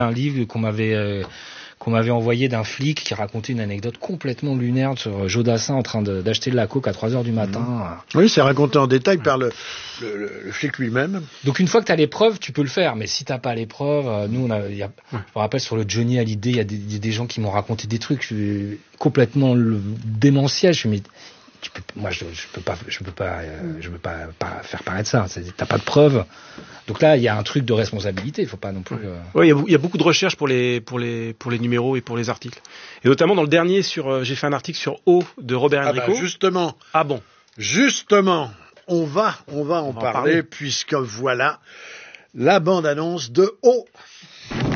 Un livre qu'on m'avait envoyé d'un flic qui racontait une anecdote complètement lunaire sur Jodassin en train d'acheter de la coke à 3h du matin. Oui, c'est raconté en détail par le flic lui-même. Donc une fois que tu as les preuves, tu peux le faire. Mais si t'as pas les preuves, nous, je me rappelle sur le Johnny Hallyday, il y a des gens qui m'ont raconté des trucs complètement démentiels. Je me dis, moi, je peux pas faire paraître ça. T'as pas de preuves. Donc là, il y a un truc de responsabilité. Il faut pas non plus. Oui, il y a beaucoup de recherches pour les numéros et pour les articles. Et notamment dans le dernier j'ai fait un article sur O de Robert Enrico. Justement. Ah bon. Justement, on va en parler puisque voilà la bande-annonce de O.